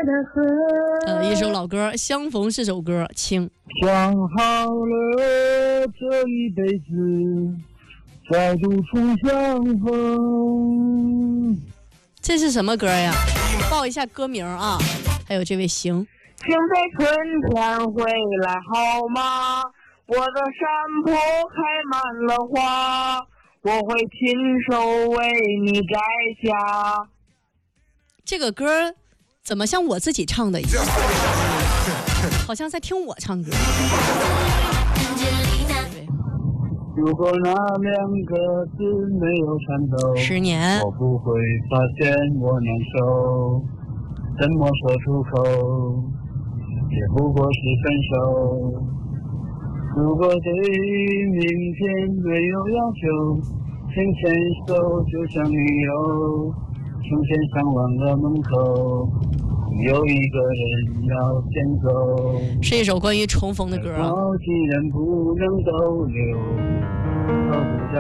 的河。 一首老歌，相逢是首歌，请。 想好了这一辈子，再度重相逢。 这是什么歌呀？报一下歌名啊！还有这位行， 请在春天回来好吗？我的山坡开满了花，我会亲手为你摘下。 这个歌怎么像我自己唱的一样？好像在听我唱歌。 如果那两个字没有颤抖 ，10年， 我不会发现我难受，怎么说出口，也不过是分手。如果对明天没有要求，请牵手就像旅游，从前向往的门口，有一个人要先走。 是一首关于重逢的歌啊。 既然不能逗留，何不在